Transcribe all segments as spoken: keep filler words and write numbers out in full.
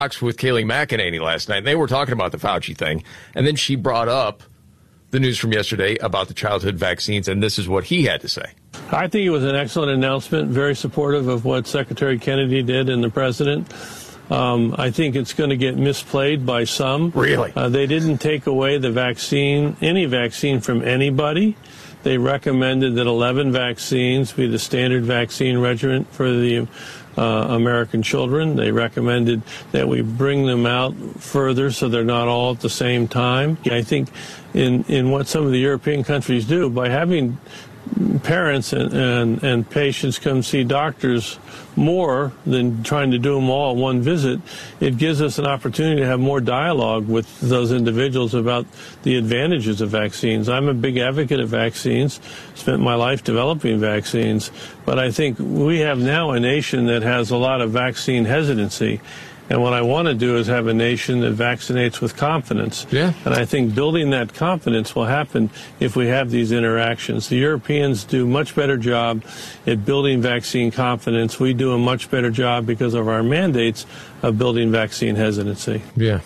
with Kayleigh McEnany last night. They were talking about the Fauci thing, and then she brought up the news from yesterday about the childhood vaccines, and this is what he had to say. I think it was an excellent announcement, very supportive of what Secretary Kennedy did and the president. Um, I think it's going to get misplayed by some. Really? Uh, they didn't take away the vaccine, any vaccine from anybody. They recommended that eleven vaccines be the standard vaccine regimen for the uh, American children. They recommended that we bring them out further so they're not all at the same time. I think in, in what some of the European countries do, by having parents and, and, and patients come see doctors more than trying to do them all at one visit, it gives us an opportunity to have more dialogue with those individuals about the advantages of vaccines. I'm a big advocate of vaccines, spent my life developing vaccines, but I think we have now a nation that has a lot of vaccine hesitancy. And what I want to do is have a nation that vaccinates with confidence. Yeah. And I think building that confidence will happen if we have these interactions. The Europeans do a much better job at building vaccine confidence. We do a much better job because of our mandates of building vaccine hesitancy. Yeah.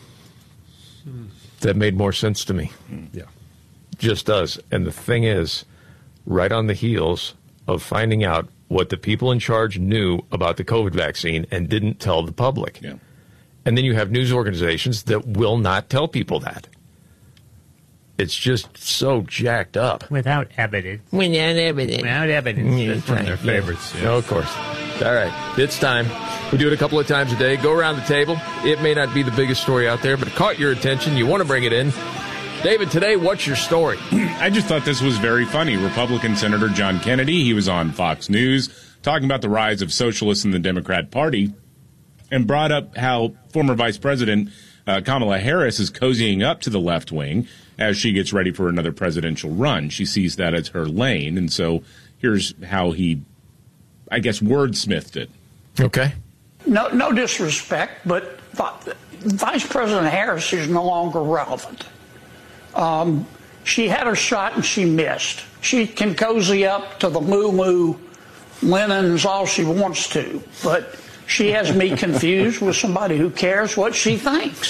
That made more sense to me. Yeah. Just does. And the thing is, right on the heels of finding out what the people in charge knew about the COVID vaccine and didn't tell the public. Yeah. And then you have news organizations that will not tell people that. It's just so jacked up. Without evidence. Without evidence. Without evidence. Yeah, That's one of their favorites. Yeah. Oh, of course. All right. It's time. We do it a couple of times a day. Go around the table. It may not be the biggest story out there, but it caught your attention. You want to bring it in. David, today, what's your story? I just thought this was very funny. Republican Senator John Kennedy, he was on Fox News talking about the rise of socialists in the Democrat Party and brought up how former Vice President uh, Kamala Harris is cozying up to the left wing as she gets ready for another presidential run. She sees that as her lane. And so here's how he, I guess, wordsmithed it. Okay. No, no disrespect, but Vice President Harris is no longer relevant. Um, she had her shot and she missed. She can cozy up to the moo-moo linens all she wants to, but she has me confused with somebody who cares what she thinks.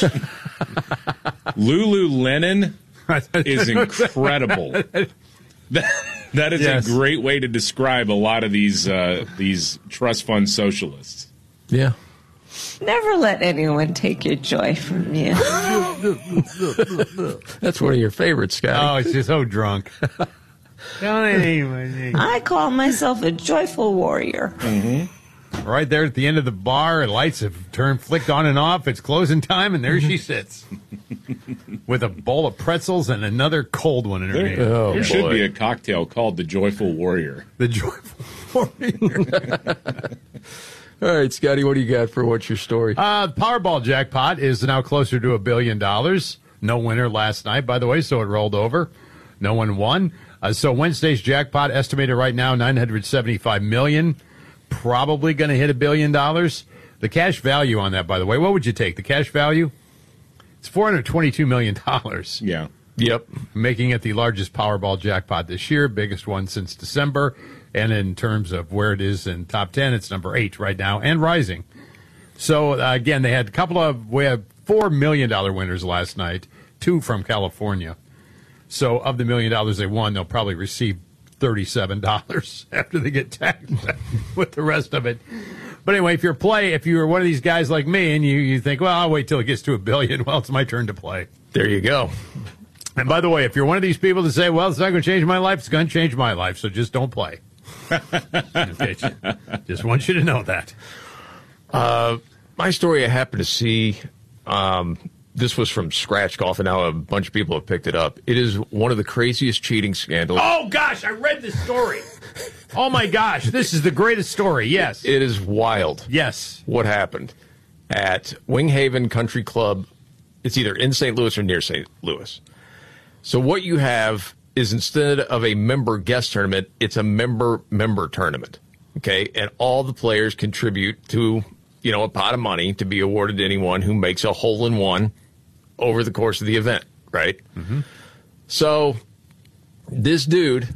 Lululemon is incredible. That, that is yes. a great way to describe a lot of these uh, these trust fund socialists. Yeah. Never let anyone take your joy from you. That's one of your favorites, Scott. Oh, she's so drunk. Don't even. I call myself a joyful warrior. Mm-hmm. Right there at the end of the bar, lights have turned, flicked on and off. It's closing time, and there she sits with a bowl of pretzels and another cold one in her there, hand. Oh, there boy. should be a cocktail called the Joyful Warrior. The Joyful Warrior. All right, Scotty, what do you got for what's your story? Uh, Powerball jackpot is now closer to a billion dollars. No winner last night, by the way, so it rolled over. No one won. Uh, so Wednesday's jackpot estimated right now nine hundred seventy-five million dollars. Probably going to hit a billion dollars. The cash value on that, by the way, what would you take? The cash value? It's four hundred twenty-two million dollars. Yeah. Yep. Making it the largest Powerball jackpot this year, biggest one since December. And in terms of where it is in top ten, it's number eight right now and rising. So, uh, again, they had a couple of, we have four million dollars winners last night, two from California. So, of the million dollars they won, they'll probably receive thirty-seven dollars after they get taxed with the rest of it. But anyway, if you're play, if you're one of these guys like me and you, you think, well, I'll wait till it gets to a billion, well, it's my turn to play. There you go. And by the way, if you're one of these people that say, well, it's not going to change my life, it's going to change my life, so just don't play. Okay, just want you to know that. Uh, my story I happened to see, um, this was from Scratch Golf, and now a bunch of people have picked it up. It is one of the craziest cheating scandals. Oh, gosh, I read this story. Oh, my gosh, this is the greatest story, yes. It is wild. Yes. What happened at Winghaven Country Club. It's either in Saint Louis or near Saint Louis. So what you have is instead of a member-guest tournament, it's a member-member tournament, okay? And all the players contribute to, you know, a pot of money to be awarded to anyone who makes a hole-in-one over the course of the event, right? Mm-hmm. So this dude,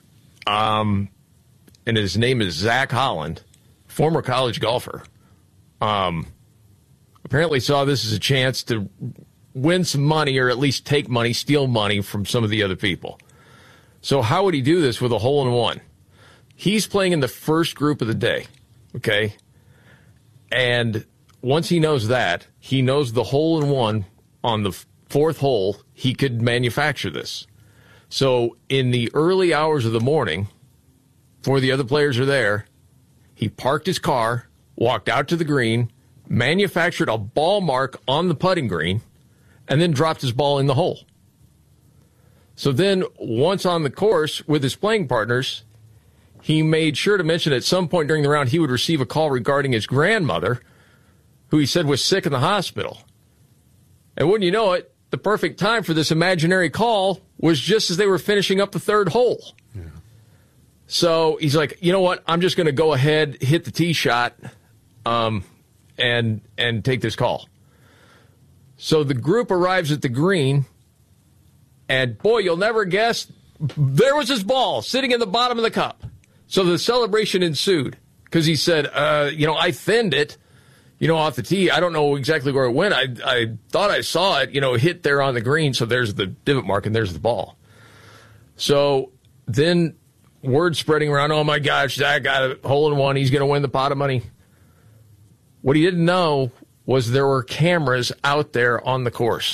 um, and his name is Zach Holland, former college golfer, um, apparently saw this as a chance to win some money, or at least take money, steal money from some of the other people. So how would he do this with a hole-in-one? He's playing in the first group of the day, okay? And once he knows that, he knows the hole-in-one on the fourth hole, he could manufacture this. So in the early hours of the morning, before the other players are there, he parked his car, walked out to the green, manufactured a ball mark on the putting green, and then dropped his ball in the hole. So then, once on the course with his playing partners, he made sure to mention at some point during the round he would receive a call regarding his grandmother, who he said was sick in the hospital. And wouldn't you know it, the perfect time for this imaginary call was just as they were finishing up the third hole. Yeah. So he's like, you know what, I'm just going to go ahead, hit the tee shot, um, and and take this call. So the group arrives at the green, and boy, you'll never guess, there was his ball sitting in the bottom of the cup. So the celebration ensued, because he said, uh, you know, I thinned it. You know, off the tee, I don't know exactly where it went. I I thought I saw it, you know, hit there on the green, so there's the divot mark and there's the ball. So then word spreading around, oh, my gosh, Zach got a hole-in-one. He's going to win the pot of money. What he didn't know was there were cameras out there on the course.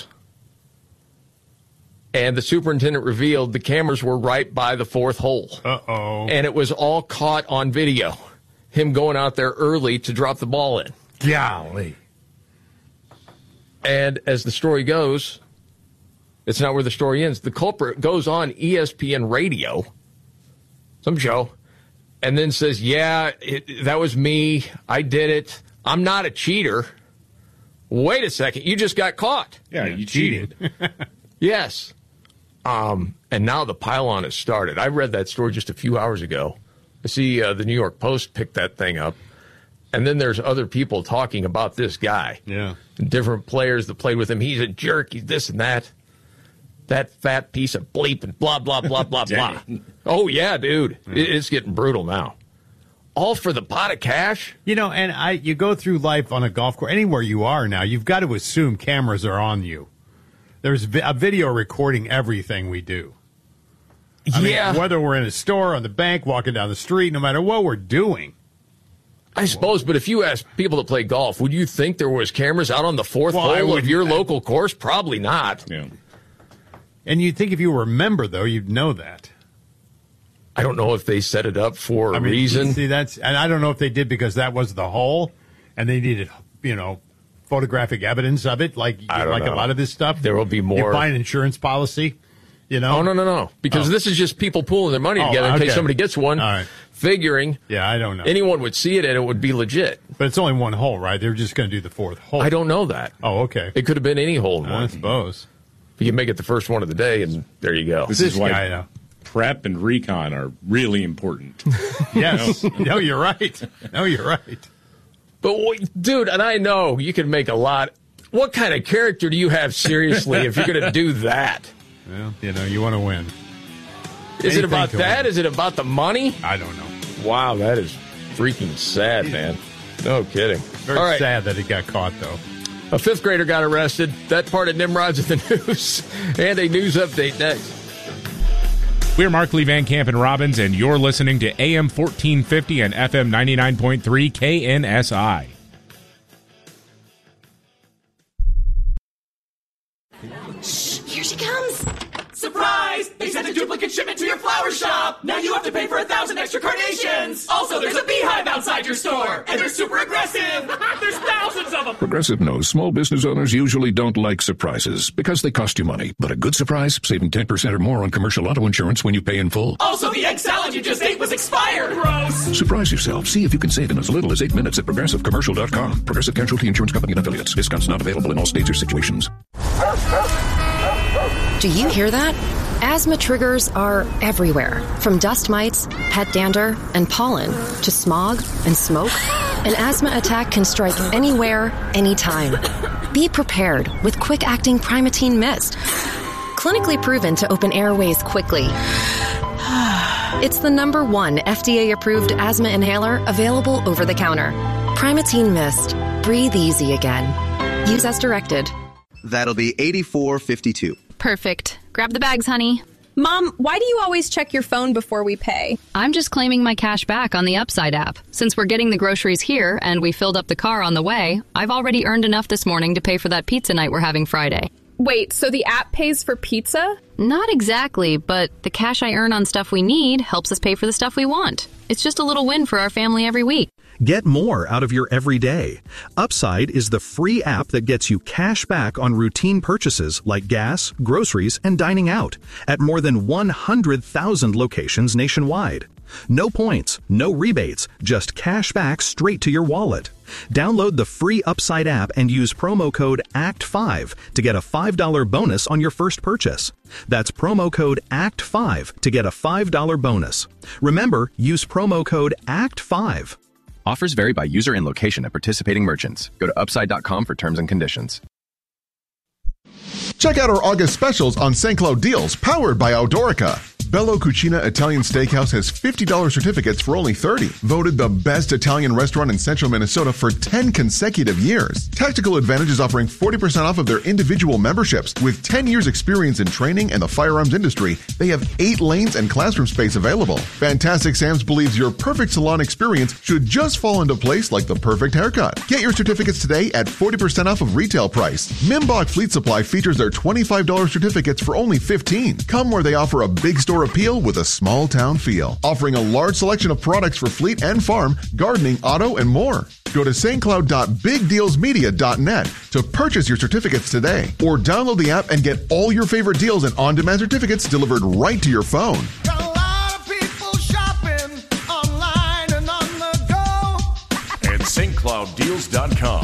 And the superintendent revealed the cameras were right by the fourth hole. Uh-oh. And it was all caught on video, him going out there early to drop the ball in. Golly. And as the story goes, it's not where the story ends. The culprit goes on E S P N radio, some show, and then says, yeah, it, that was me. I did it. I'm not a cheater. Wait a second. You just got caught. Yeah, you cheated. Yes. Um, and now the pile-on has started. I read that story just a few hours ago. I see uh, the New York Post picked that thing up. And then there's other people talking about this guy. Yeah. And different players that played with him. He's a jerk. He's this and that. That fat piece of bleep and blah, blah, blah, blah, blah. Oh, yeah, dude. Mm. It's getting brutal now. All for the pot of cash? You know, and I, you go through life on a golf course, anywhere you are now, you've got to assume cameras are on you. There's vi- a video recording everything we do. I yeah. mean, whether we're in a store, on the bank, walking down the street, no matter what we're doing. I suppose, but if you ask people that play golf, would you think there was cameras out on the fourth well, hole of your local course? Probably not. Yeah. And you'd think if you remember, though, you'd know that. I don't know if they set it up for a I mean, reason. See, that's, and I don't know if they did because that was the hole, and they needed, you know, photographic evidence of it, like like know. a lot of this stuff. There will be more. You buy an insurance policy, you know? Oh, no, no, no. Because oh. this is just people pooling their money oh, together in okay. case somebody gets one, All right. figuring yeah, I don't know. anyone would see it and it would be legit. But it's only one hole, right? They're just going to do the fourth hole. I don't know that. Oh, okay. It could have been any hole in I one. suppose. You can make it the first one of the day, and there you go. This, This is why guy, uh, prep and recon are really important. Yes. No, you're right. No, you're right. But, what- dude, and I know you can make a lot. What kind of character do you have, seriously, if you're going to do that? Well, you know, you want to win. Is Anything it about to that? win. Is it about the money? I don't know. Wow, that is freaking sad, man. No kidding. Very All right. sad that he got caught, though. A fifth grader got arrested. That part of Nimrod's in the news. And a news update next. We're Mark Lee Van Camp and Robbins, and you're listening to A M fourteen fifty and F M ninety-nine point three K N S I. Here she comes. Surprise! They sent a duplicate shipment to your flower shop! Now you have to pay for a thousand extra carnations! Also, there's a beehive outside your store! And they're super aggressive! There's thousands of them! Progressive knows small business owners usually don't like surprises because they cost you money. But a good surprise, saving ten percent or more on commercial auto insurance when you pay in full. Also, the egg salad you just ate was expired! Gross! Surprise yourself. See if you can save in as little as eight minutes at progressive commercial dot com. Progressive Casualty Insurance Company and affiliates. Discounts not available in all states or situations. Do you hear that? Asthma triggers are everywhere, from dust mites, pet dander, and pollen, to smog and smoke. An asthma attack can strike anywhere, anytime. Be prepared with quick-acting Primatene Mist. Clinically proven to open airways quickly. It's the number one F D A-approved asthma inhaler available over the counter. Primatene Mist. Breathe easy again. Use as directed. That'll be eighty-four fifty-two. Perfect. Grab the bags, honey. Mom, why do you always check your phone before we pay? I'm just claiming my cash back on the Upside app. Since we're getting the groceries here and we filled up the car on the way, I've already earned enough this morning to pay for that pizza night we're having Friday. Wait, so the app pays for pizza? Not exactly, but the cash I earn on stuff we need helps us pay for the stuff we want. It's just a little win for our family every week. Get more out of your everyday. Upside is the free app that gets you cash back on routine purchases like gas, groceries, and dining out at more than one hundred thousand locations nationwide. No points, no rebates, just cash back straight to your wallet. Download the free Upside app and use promo code A C T five to get a five dollars bonus on your first purchase. That's promo code A C T five to get a five dollars bonus. Remember, use promo code A C T five. Offers vary by user and location at participating merchants. Go to upside dot com for terms and conditions. Check out our August specials on Saint Cloud Deals, powered by Outdoorica. Bello Cucina Italian Steakhouse has fifty dollars certificates for only thirty dollars. Voted the best Italian restaurant in central Minnesota for ten consecutive years. Tactical Advantage is offering forty percent off of their individual memberships. With ten years experience in training and the firearms industry, they have eight lanes and classroom space available. Fantastic Sam's believes your perfect salon experience should just fall into place like the perfect haircut. Get your certificates today at forty percent off of retail price. Mimbach Fleet Supply features their twenty-five dollars certificates for only fifteen dollars. Come where they offer a big store appeal with a small town feel, offering a large selection of products for fleet and farm, gardening, auto, and more. Go to saint cloud dot big deals media dot net to purchase your certificates today, or download the app and get all your favorite deals and on-demand certificates delivered right to your phone. Got a lot of people shopping online and on the go at saint cloud deals dot com.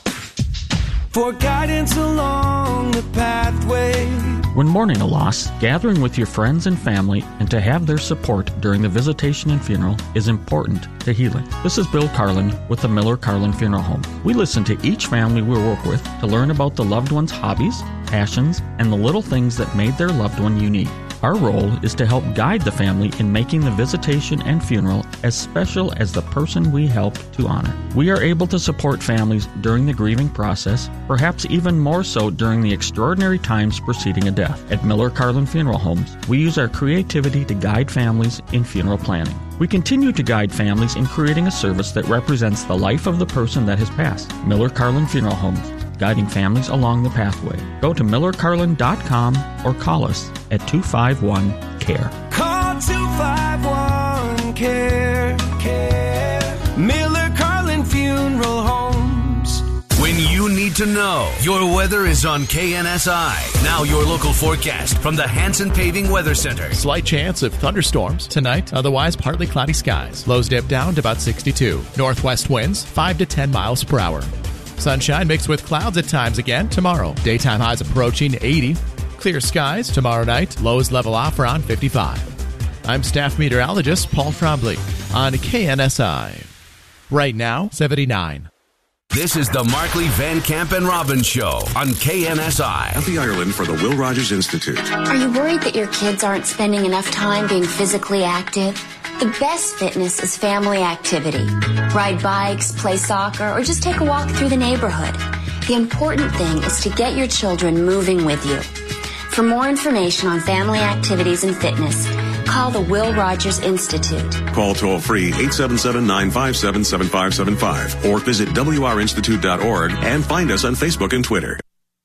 For guidance along the pathway. When mourning a loss, gathering with your friends and family and to have their support during the visitation and funeral is important to healing. This is Bill Carlin with the Miller Carlin Funeral Home. We listen to each family we work with to learn about the loved one's hobbies, passions, and the little things that made their loved one unique. Our role is to help guide the family in making the visitation and funeral as special as the person we help to honor. We are able to support families during the grieving process, perhaps even more so during the extraordinary times preceding a death. At Miller Carlin Funeral Homes, we use our creativity to guide families in funeral planning. We continue to guide families in creating a service that represents the life of the person that has passed. Miller Carlin Funeral Homes, guiding families along the pathway. Go to miller carlin dot com or call us at two five one C A R E. Call two five one C A R E. C A R E. Miller Carlin Funeral Homes. When you need to know, your weather is on K N S I. Now your local forecast from the Hanson Paving Weather Center. Slight chance of thunderstorms tonight, otherwise partly cloudy skies. Lows dip down to about sixty-two. Northwest winds five to ten miles per hour. Sunshine mixed with clouds at times again tomorrow. Daytime highs approaching eighty. Clear skies tomorrow night. Lows level off around fifty-five. I'm staff meteorologist Paul Trombley on K N S I. Right now, seventy-nine. This is the Markley, Van Camp, and Robbins Show on K N S I. Kathy Ireland for the Will Rogers Institute. Are you worried that your kids aren't spending enough time being physically active? The best fitness is family activity. Ride bikes, play soccer, or just take a walk through the neighborhood. The important thing is to get your children moving with you. For more information on family activities and fitness, call the Will Rogers Institute. Call toll-free eight seven seven, nine five seven, seven five seven five or visit w r institute dot org and find us on Facebook and Twitter.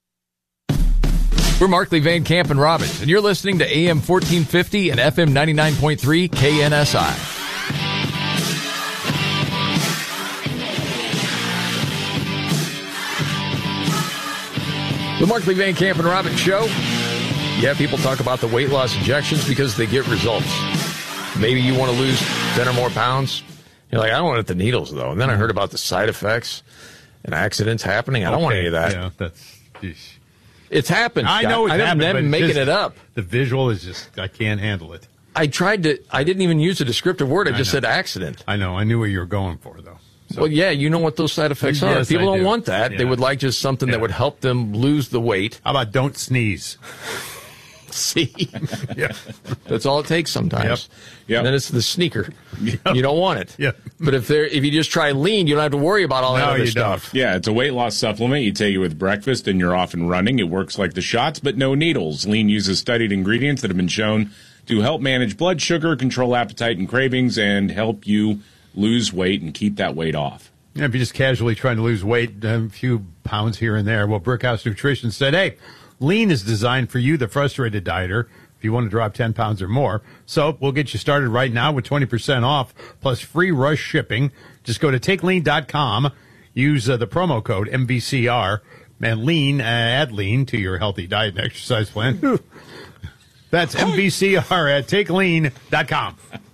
We're Markley, Van Camp, and Robbins, and you're listening to A M fourteen fifty and F M ninety-nine point three K N S I. The Markley, Van Camp, and Robbins Show. Yeah, people talk about the weight loss injections because they get results. Maybe you want to lose ten or more pounds. You're like, I don't want the needles, though. And then I heard about the side effects and accidents happening. I don't okay, want any of that. Yeah, that's... Geez. It's happened. I know it's I happened, I'm making just, it up. The visual is just, I can't handle it. I tried to, I didn't even use a descriptive word. I just I said accident. I know. I knew what you were going for, though. So. Well, yeah, you know what those side effects yes, are. People I don't do. want that. Yeah. They would like just something yeah. that would help them lose the weight. How about don't sneeze? See? Yeah. That's all it takes sometimes. Yep. Yep. And then it's the sneaker. Yep. You don't want it. Yep. But if they're if you just try lean, you don't have to worry about all that No, other you stuff. don't. Yeah, it's a weight loss supplement. You take it with breakfast and you're off and running. It works like the shots, but no needles. Lean uses studied ingredients that have been shown to help manage blood sugar, control appetite and cravings, and help you lose weight and keep that weight off. Yeah, if you're just casually trying to lose weight, a few pounds here and there, well, Brickhouse Nutrition said, hey, Lean is designed for you, the frustrated dieter, if you want to drop ten pounds or more. So we'll get you started right now with twenty percent off plus free rush shipping. Just go to take lean dot com, use uh, the promo code M V C R, and lean, uh, add lean to your healthy diet and exercise plan. That's M V C R at take lean dot com.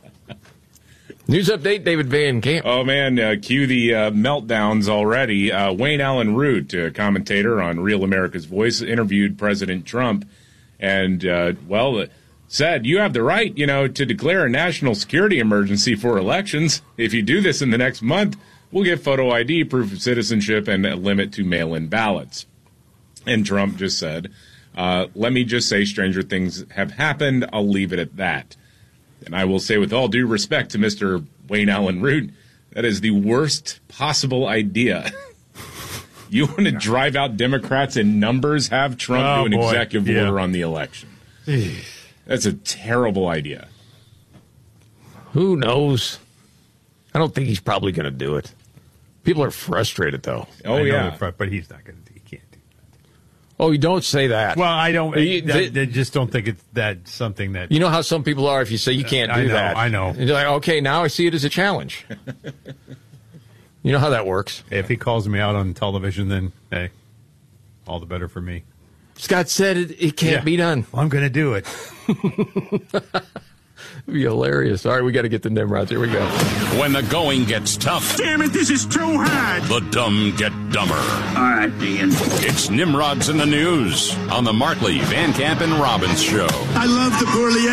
News update, David Van Camp. Oh, man, uh, cue the uh, meltdowns already. Uh, Wayne Allen Root, a commentator on Real America's Voice, interviewed President Trump and, uh, well, said, you have the right, you know, to declare a national security emergency for elections. If you do this in the next month, we'll get photo I D, proof of citizenship, and a limit to mail-in ballots. And Trump just said, uh, let me just say stranger things have happened. I'll leave it at that. And I will say with all due respect to Mister Wayne Allen Root, that is the worst possible idea. You want to drive out Democrats in numbers, have Trump Oh, do an boy. executive Yeah. order on the election. That's a terrible idea. Who knows? I don't think he's probably going to do it. People are frustrated, though. Oh, I know yeah. they're fr- but he's not going to do it. He can't do Oh, you don't say that. Well, I don't. You, I, they- I just don't think it's that something that. you know how some people are if you say you can't do I know, that. I know. And you're like, okay, now I see it as a challenge. You know how that works. If he calls me out on television, then hey, all the better for me. Scott said it, it can't Yeah. be done. Well, I'm going to do it. It'd be hilarious. All right, we got to get the Nimrods. Here we go. When the going gets tough. Damn it, this is too hard. The dumb get dumber. All right, Ian. It's Nimrods in the News on the Markley, Van Camp, and Robbins Show. I love the poorly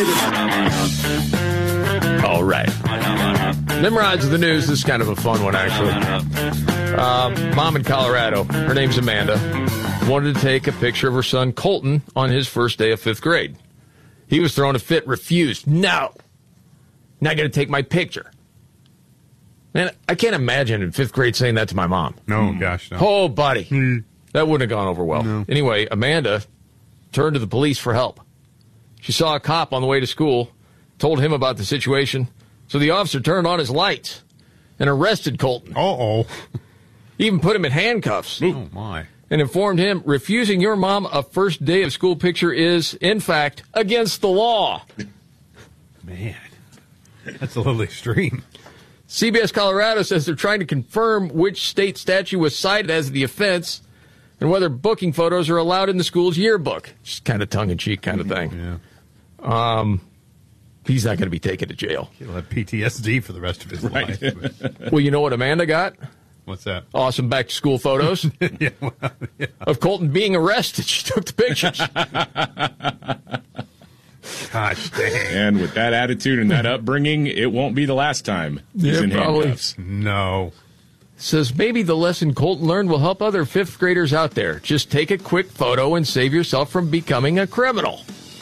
educated. All right. Nimrods of the News. This is kind of a fun one, actually. Uh, mom in Colorado, her name's Amanda, wanted to take a picture of her son Colton on his first day of fifth grade. He was throwing a fit, refused. No, not going to take my picture. Man, I can't imagine in fifth grade saying that to my mom. No, gosh, no. Oh, buddy. That wouldn't have gone over well. No. Anyway, Amanda turned to the police for help. She saw a cop on the way to school, told him about the situation, so the officer turned on his lights and arrested Colton. Uh-oh. Even put him in handcuffs. Oh, my. And informed him refusing your mom a first day of school picture is, in fact, against the law. Man, that's a little extreme. C B S Colorado says they're trying to confirm which state statute was cited as the offense and whether booking photos are allowed in the school's yearbook. Just kind of tongue-in-cheek kind of thing. Yeah. Um, he's not going to be taken to jail. He'll have P T S D for the rest of his Right. life. but- Well, you know what Amanda got? What's that? Awesome back-to-school photos yeah, well, yeah. of Colton being arrested. She took the pictures. Gosh dang. And with that attitude and that upbringing, it won't be the last time he's Yeah, in probably. handcuffs. No. Says maybe the lesson Colton learned will help other fifth graders out there. Just take a quick photo and save yourself from becoming a criminal.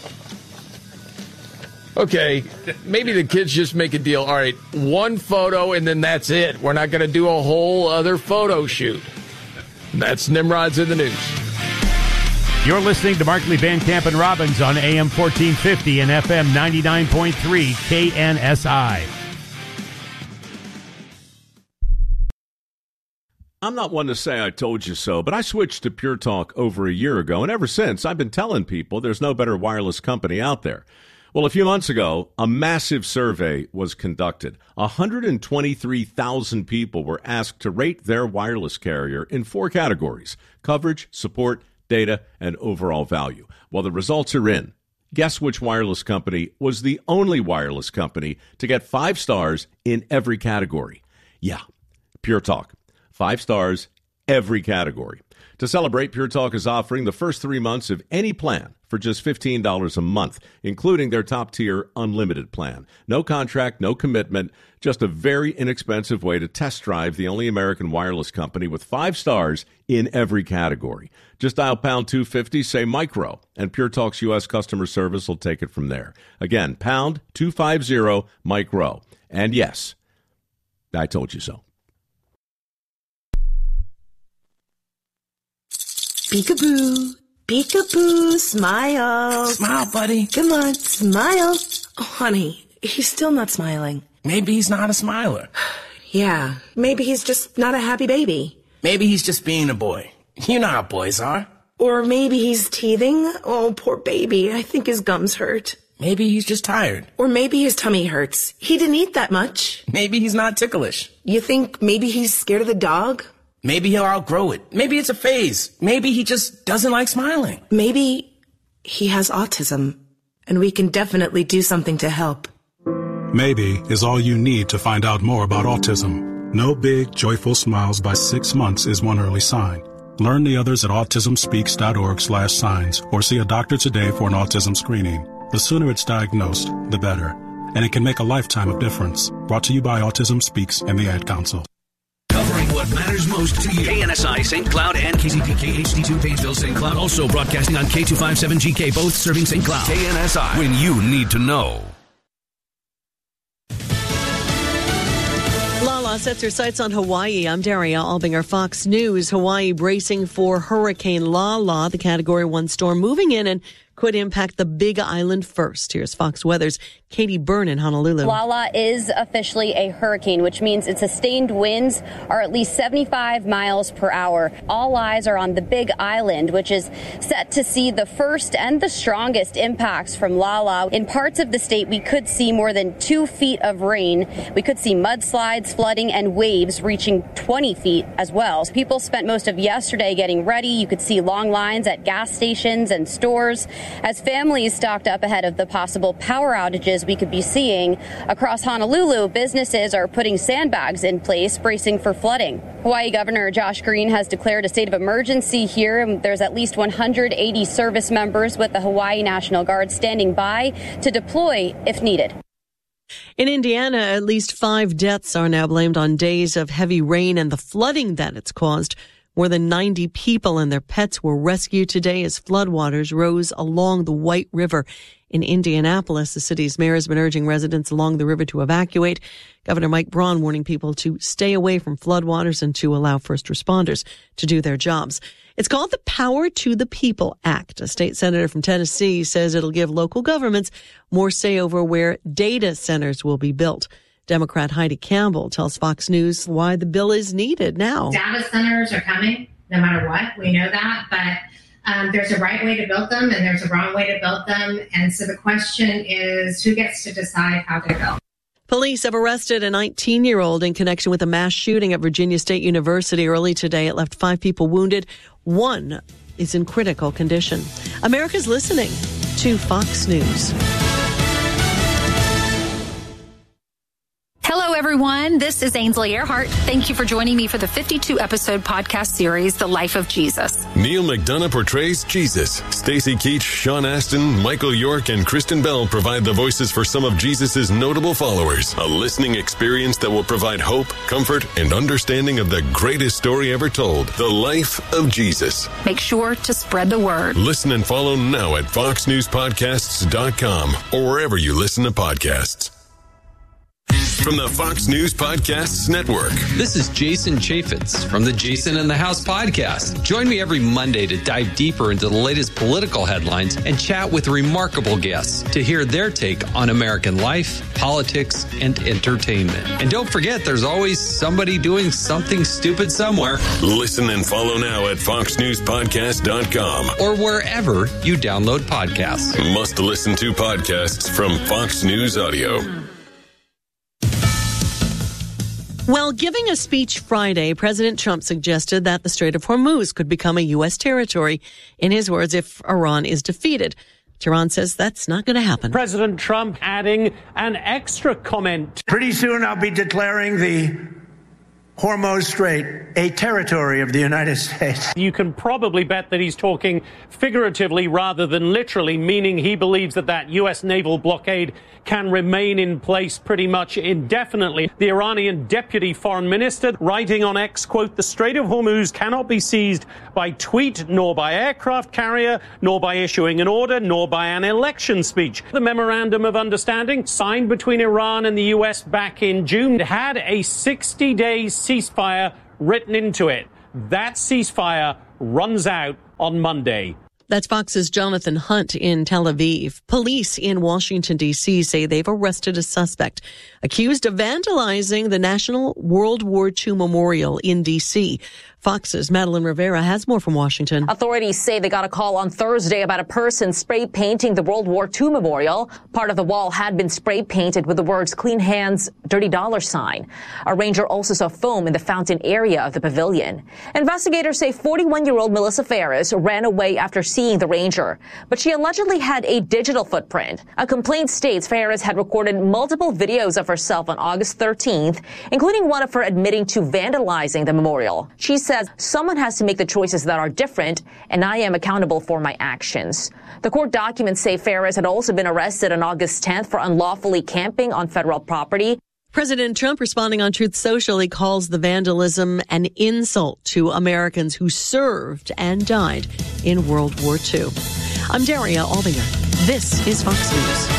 Okay, maybe the kids just make a deal. All right, one photo and then that's it. We're not going to do a whole other photo shoot. That's Nimrods in the News. You're listening to Markley, Van Camp, and Robbins on A M fourteen fifty and F M ninety-nine point three K N S I. I'm not one to say I told you so, but I switched to Pure Talk over a year ago, and ever since, I've been telling people there's no better wireless company out there. Well, a few months ago, a massive survey was conducted. one hundred twenty-three thousand people were asked to rate their wireless carrier in four categories: coverage, support, data, and overall value. Well, the results are in. Guess which wireless company was the only wireless company to get five stars in every category? Yeah, Pure Talk. Five stars, every category. To celebrate, Pure Talk is offering the first three months of any plan for just fifteen dollars a month, including their top-tier unlimited plan. No contract, no commitment, just a very inexpensive way to test drive the only American wireless company with five stars in every category. Just dial pound two fifty, say micro, and Pure Talk's U S customer service will take it from there. Again, pound two fifty, micro. And yes, I told you so. Peekaboo, peekaboo, smile. Smile, buddy. Come on, smile. Oh, honey, he's still not smiling. Maybe he's not a smiler. Yeah, maybe he's just not a happy baby. Maybe he's just being a boy. You know how boys are. Or maybe he's teething. Oh, poor baby. I think his gums hurt. Maybe he's just tired. Or maybe his tummy hurts. He didn't eat that much. Maybe he's not ticklish. You think maybe he's scared of the dog? Maybe he'll outgrow it. Maybe it's a phase. Maybe he just doesn't like smiling. Maybe he has autism, and we can definitely do something to help. Maybe is all you need to find out more about autism. No big, joyful smiles by six months is one early sign. Learn the others at autismspeaks.org slash signs or see a doctor today for an autism screening. The sooner it's diagnosed, the better. And it can make a lifetime of difference. Brought to you by Autism Speaks and the Ad Council. Covering what matters most to you. K N S I, Saint Cloud, and K Z P K H D two, Painesville, Saint Cloud. Also broadcasting on K two fifty-seven G K, both serving Saint Cloud. K N S I, when you need to know. Lala sets her sights on Hawaii. I'm Daria Albinger, Fox News. Hawaii bracing for Hurricane Lala, the Category one storm moving in and could impact the Big Island first. Here's Fox Weather's Katie Byrne in Honolulu. Lala is officially a hurricane, which means its sustained winds are at least seventy-five miles per hour. All eyes are on the Big Island, which is set to see the first and the strongest impacts from Lala. In parts of the state, we could see more than two feet of rain. We could see mudslides, flooding, and waves reaching twenty feet as well. People spent most of yesterday getting ready. You could see long lines at gas stations and stores as families stocked up ahead of the possible power outages we could be seeing. Across Honolulu, businesses are putting sandbags in place, bracing for flooding. Hawaii Governor Josh Green has declared a state of emergency here, and there's at least one hundred eighty service members with the Hawaii National Guard standing by to deploy if needed. In Indiana, at least five deaths are now blamed on days of heavy rain and the flooding that it's caused. More than ninety people and their pets were rescued today as floodwaters rose along the White River. In Indianapolis, the city's mayor has been urging residents along the river to evacuate. Governor Mike Braun warning people to stay away from floodwaters and to allow first responders to do their jobs. It's called the Power to the People Act. A state senator from Tennessee says it'll give local governments more say over where data centers will be built. Democrat Heidi Campbell tells Fox News why the bill is needed now. Data centers are coming no matter what. We know that. But um, there's a right way to build them and there's a wrong way to build them. And so the question is, who gets to decide how they're built? Police have arrested a nineteen-year-old in connection with a mass shooting at Virginia State University early today. It left five people wounded. One is in critical condition. America's listening to Fox News. Hello, everyone. This is Ainsley Earhart. Thank you for joining me for the fifty-two episode podcast series, The Life of Jesus. Neil McDonough portrays Jesus. Stacey Keach, Sean Astin, Michael York, and Kristen Bell provide the voices for some of Jesus' notable followers. A listening experience that will provide hope, comfort, and understanding of the greatest story ever told, The Life of Jesus. Make sure to spread the word. Listen and follow now at fox news podcasts dot com or wherever you listen to podcasts. From the Fox News Podcasts Network. This is Jason Chaffetz from the Jason in the House podcast. Join me every Monday to dive deeper into the latest political headlines and chat with remarkable guests to hear their take on American life, politics, and entertainment. And don't forget, there's always somebody doing something stupid somewhere. Listen and follow now at fox news podcast dot com or wherever you download podcasts. Must listen to podcasts from Fox News Audio. While giving a speech Friday, President Trump suggested that the Strait of Hormuz could become a U S territory. In his words, if Iran is defeated. Tehran says that's not going to happen. President Trump adding an extra comment. Pretty soon I'll be declaring the Hormuz Strait, a territory of the United States. You can probably bet that he's talking figuratively rather than literally, meaning he believes that that U S naval blockade can remain in place pretty much indefinitely. The Iranian deputy foreign minister writing on X, quote, "The Strait of Hormuz cannot be seized by tweet, nor by aircraft carrier, nor by issuing an order, nor by an election speech." The memorandum of understanding signed between Iran and the U S back in June had a sixty-day ceasefire written into it. That ceasefire runs out on Monday. That's Fox's Jonathan Hunt in Tel Aviv. Police in Washington, D C say they've arrested a suspect accused of vandalizing the National World War Two Memorial in D C. Fox's Madeline Rivera has more from Washington. Authorities say they got a call on Thursday about a person spray painting the World War Two memorial. Part of the wall had been spray painted with the words "Clean Hands, Dirty Dollar Sign." A ranger also saw foam in the fountain area of the pavilion. Investigators say forty-one-year-old Melissa Ferris ran away after seeing the ranger, but she allegedly had a digital footprint. A complaint states Ferris had recorded multiple videos of herself on August thirteenth, including one of her admitting to vandalizing the memorial. She says, "Someone has to make the choices that are different, and I am accountable for my actions." The court documents say Ferris had also been arrested on August tenth for unlawfully camping on federal property. President Trump responding on Truth Social, he calls the vandalism an insult to Americans who served and died in World War Two. I'm Daria Aldinger. This is Fox News.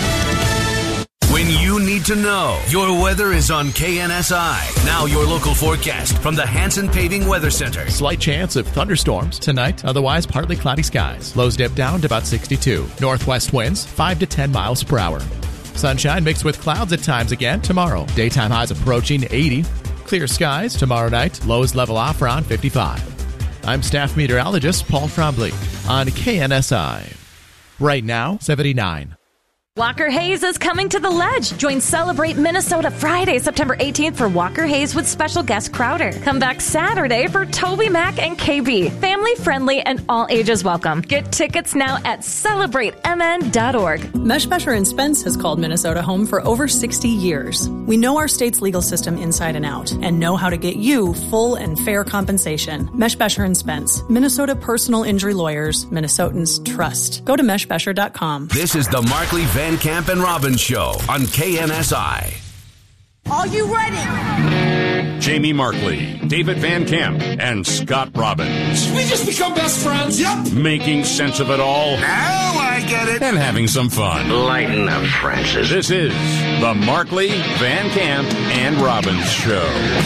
When you need to know, your weather is on K N S I. Now your local forecast from the Hanson Paving Weather Center. Slight chance of thunderstorms tonight, otherwise partly cloudy skies. Lows dip down to about sixty-two. Northwest winds five to ten miles per hour. Sunshine mixed with clouds at times again tomorrow. Daytime highs approaching eighty. Clear skies tomorrow night. Lows level off around fifty-five. I'm staff meteorologist Paul Trombley on K N S I. Right now, seventy-nine. Walker Hayes is coming to the Ledge. Join Celebrate Minnesota Friday, September eighteenth for Walker Hayes with special guest Crowder. Come back Saturday for Toby Mac and K B. Family friendly and all ages welcome. Get tickets now at celebrate m n dot org. Meshbesher and Spence has called Minnesota home for over sixty years. We know our state's legal system inside and out and know how to get you full and fair compensation. Meshbesher and Spence, Minnesota personal injury lawyers, Minnesotans trust. Go to meshbesher dot com. This is the Markley Van Camp and Robbins Show on K N S I. Are you ready? Jamie Markley, David Van Camp, and Scott Robbins. Did we just become best friends? Yep. Making sense of it all. Now I get it. And having some fun. Lighten up, Francis. This is the Markley, Van Camp, and Robbins Show.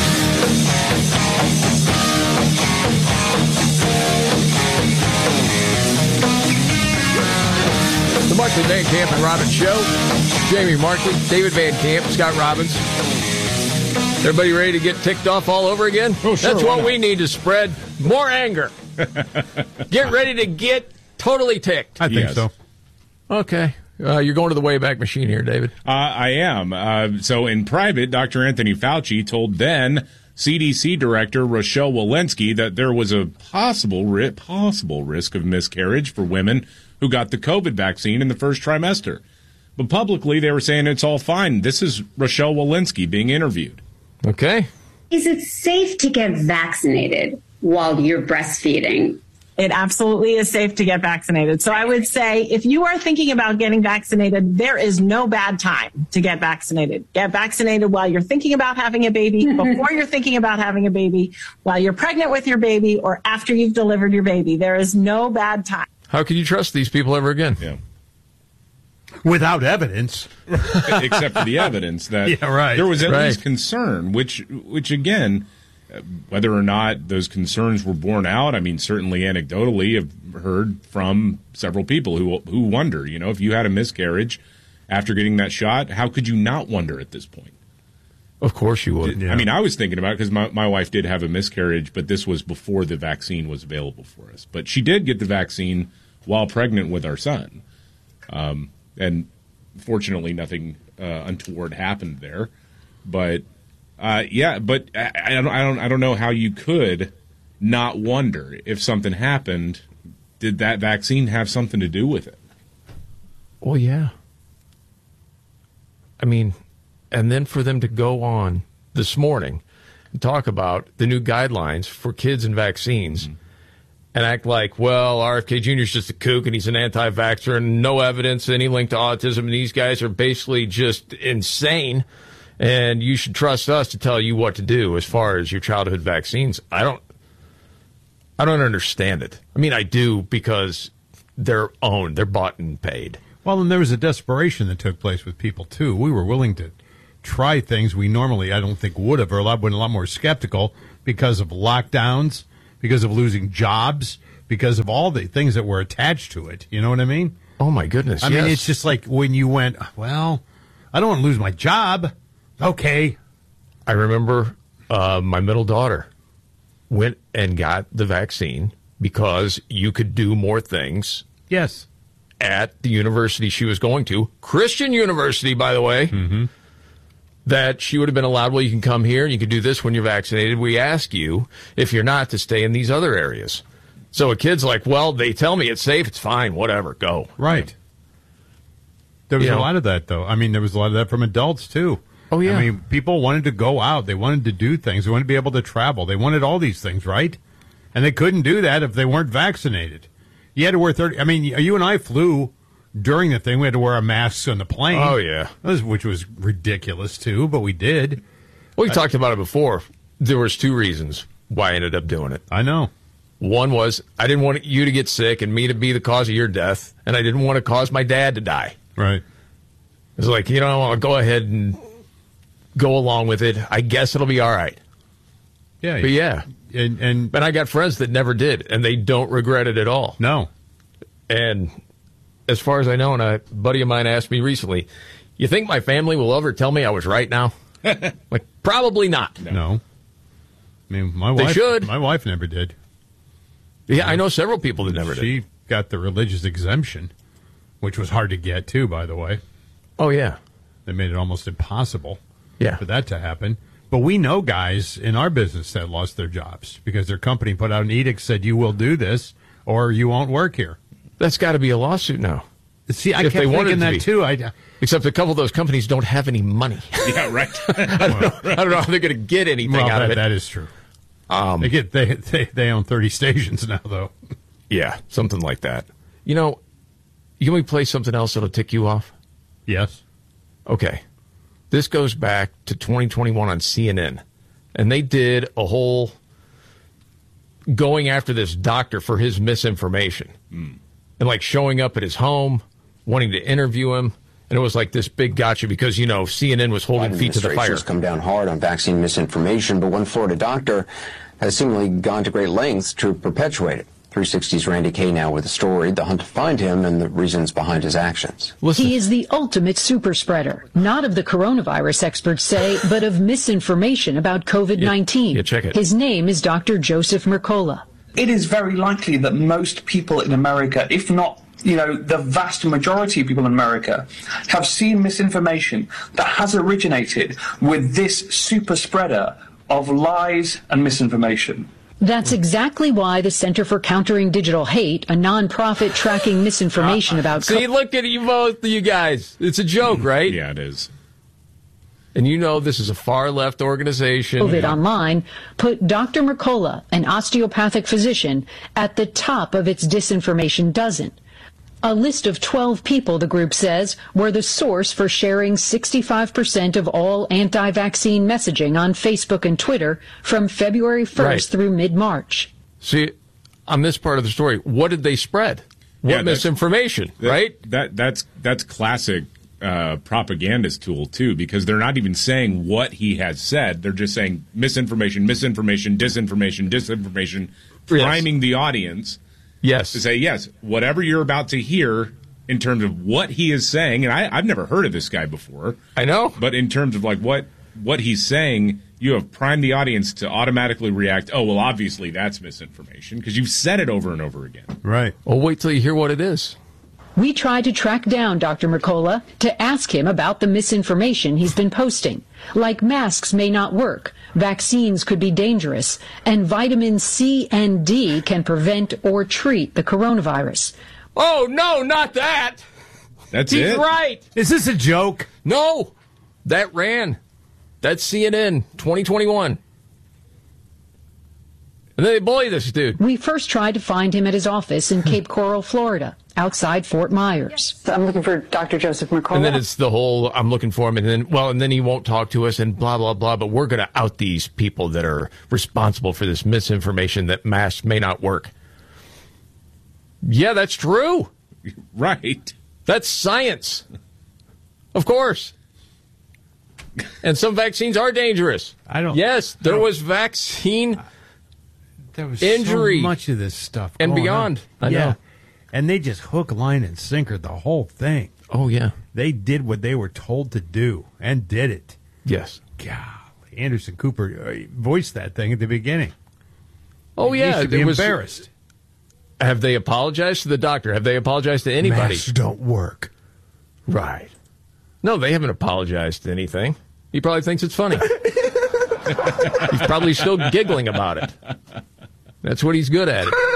The Markley, Van Camp, and Robbins Show. Jamie Markley, David Van Camp, Scott Robbins. Everybody ready to get ticked off all over again? Oh, sure, That's what not? we need to spread more anger. Get ready to get totally ticked. I think Yes. so. Okay. Uh, you're going to the Wayback Machine here, David. Uh, I am. Uh, so in private, Doctor Anthony Fauci told then C D C Director Rochelle Walensky that there was a possible ri- possible risk of miscarriage for women who got the COVID vaccine in the first trimester. But publicly, they were saying it's all fine. This is Rochelle Walensky being interviewed. Okay. Is it safe to get vaccinated while you're breastfeeding? It absolutely is safe to get vaccinated. So I would say if you are thinking about getting vaccinated, there is no bad time to get vaccinated. Get vaccinated while you're thinking about having a baby, before you're thinking about having a baby, while you're pregnant with your baby, or after you've delivered your baby. There is no bad time. How can you trust these people ever again? Yeah. Without evidence. Except for the evidence that Yeah, right. there was at Right. least concern, which, which again, uh, whether or not those concerns were borne out, I mean, certainly anecdotally, I've heard from several people who who wonder, you know, if you had a miscarriage after getting that shot, how could you not wonder at this point? Of course you would. I mean, I was thinking about it because my, my wife did have a miscarriage, but this was before the vaccine was available for us. But she did get the vaccine while pregnant with our son. Um, and fortunately, nothing uh, untoward happened there. But uh, yeah, but I, I don't, I don't, I don't know how you could not wonder if something happened. Did that vaccine have something to do with it? Well, yeah. I mean, and then for them to go on this morning, and talk about the new guidelines for kids and vaccines mm-hmm. and act like, well, R F K Junior is just a kook and he's an anti-vaxxer and no evidence any link to autism, and these guys are basically just insane, and you should trust us to tell you what to do as far as your childhood vaccines. I don't, I don't understand it. I mean, I do, because they're owned, they're bought and paid. Well, and there was a desperation that took place with people, too. We were willing to try things we normally, I don't think, would have, or a lot, been a lot more skeptical because of lockdowns, because of losing jobs, because of all the things that were attached to it. You know what I mean? Oh, my goodness, I yes. mean, it's just like when you went, well, I don't want to lose my job. Okay. I remember uh, my middle daughter went and got the vaccine because you could do more things. Yes. At the university she was going to, Christian University, by the way, mm-hmm. that she would have been allowed, well, you can come here and you can do this when you're vaccinated. We ask you, if you're not, to stay in these other areas. So a kid's like, well, they tell me it's safe, it's fine, whatever, go. Right. There was You a know? lot of that, though. I mean, there was a lot of that from adults, too. Oh, yeah. I mean, people wanted to go out. They wanted to do things. They wanted to be able to travel. They wanted all these things, right? And they couldn't do that if they weren't vaccinated. You had to wear thirty. I mean, you and I flew during the thing. We had to wear our masks on the plane. Oh, yeah. Which was ridiculous, too, but we did. We I, talked about it before. There was two reasons why I ended up doing it. I know. One was I didn't want you to get sick and me to be the cause of your death, and I didn't want to cause my dad to die. Right. It was like, you know, I'll go ahead and go along with it. I guess it'll be all right. Yeah. But yeah. And, and and I got friends that never did, and they don't regret it at all. No. And as far as I know, and a buddy of mine asked me recently, you think my family will ever tell me I was right now? Like, probably not. No. no. I mean, my they wife, should. My wife never did. Yeah, I know several people that never she did. She got the religious exemption, which was hard to get, too, by the way. Oh, yeah. They made it almost impossible yeah. for that to happen. But we know guys in our business that lost their jobs because their company put out an edict, said you will do this or you won't work here. That's got to be a lawsuit now. See, I if kept they thinking to that be. too. I, Except a couple of those companies don't have any money. Yeah, right. I, don't know, I don't know how they're going to get anything well, out that, of it. That is true. Um, they get they, they they own thirty stations now, though. Yeah, something like that. You know, you can we play something else that'll tick you off? Yes. Okay. This goes back to twenty twenty-one on C N N. And they did a whole going after this doctor for his misinformation. Mm. And like showing up at his home, wanting to interview him. And it was like this big gotcha because, you know, C N N was holding Biden feet to the fire. Administration's come down hard on vaccine misinformation, but one Florida doctor has seemingly gone to great lengths to perpetuate it. three sixty's Randy Kay now with the story, the hunt to find him, and the reasons behind his actions. Listen. He is the ultimate super spreader, not of the coronavirus, experts say, but of misinformation about COVID nineteen. Yeah, yeah, check it. His name is Doctor Joseph Mercola. It is very likely that most people in America, if not, you know, the vast majority of people in America, have seen misinformation that has originated with this super spreader of lies and misinformation. That's exactly why the Center for Countering Digital Hate, a nonprofit tracking misinformation about... See, look at you both, you guys. It's a joke, right? Yeah, it is. And you know this is a far-left organization. COVID Online put Doctor Mercola, an osteopathic physician, at the top of its disinformation dozen. A list of twelve people, the group says, were the source for sharing sixty-five percent of all anti-vaccine messaging on Facebook and Twitter from February first right. through mid-March. See, on this part of the story, what did they spread? What yeah, misinformation, that, right? That that's that's classic uh, propagandist tool, too, because they're not even saying what he has said. They're just saying misinformation, misinformation, disinformation, disinformation, priming yes. the audience. Yes. To say, yes, whatever you're about to hear in terms of what he is saying, and I, I've never heard of this guy before. I know. But in terms of like what what he's saying, you have primed the audience to automatically react, oh, well, obviously that's misinformation, because you've said it over and over again. Right. Well, wait till you hear what it is. We tried to track down Doctor Mercola to ask him about the misinformation he's been posting, like masks may not work, vaccines could be dangerous, and vitamin C and D can prevent or treat the coronavirus. Oh, no, not that. That's He's it? He's right. Is this a joke? No. That ran. That's C N N twenty twenty-one. And then they bully this dude. We first tried to find him at his office in Cape Coral, Florida, outside Fort Myers. I'm looking for Doctor Joseph Mercola. And then it's the whole, I'm looking for him, and then, well, and then he won't talk to us, and blah, blah, blah, but we're going to out these people that are responsible for this misinformation that masks may not work. Yeah, that's true. Right. That's science. Of course. And some vaccines are dangerous. I don't. Yes, there I don't, was vaccine there was injury. so much of this stuff and going beyond. on. I yeah. know. And they just hook, line, and sinker the whole thing. Oh, yeah. They did what they were told to do and did it. Yes. Golly, Anderson Cooper uh, voiced that thing at the beginning. Oh, He yeah. used to be there was, embarrassed. Have they apologized to the doctor? Have they apologized to anybody? Masks don't work. Right. No, they haven't apologized to anything. He probably thinks it's funny. He's probably still giggling about it. That's what he's good at it.